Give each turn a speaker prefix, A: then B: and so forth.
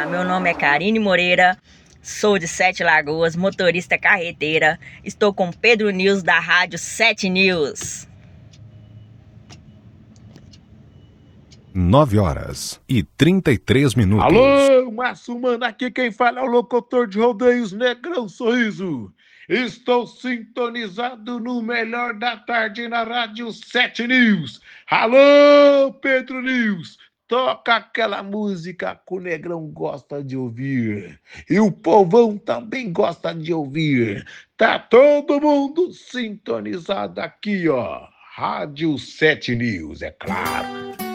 A: meu nome é Karine Moreira, sou de Sete Lagoas, motorista carreteira. Estou com Pedro News da Rádio 7 News.
B: 9h33.
C: Alô, Massumana, aqui quem fala é o locutor de rodeios Negrão Sorriso. Estou sintonizado no melhor da tarde na Rádio 7 News. Alô, Pedro News, toca aquela música que o Negrão gosta de ouvir. E o povão também gosta de ouvir. Tá todo mundo sintonizado aqui, ó. Rádio 7 News, é claro.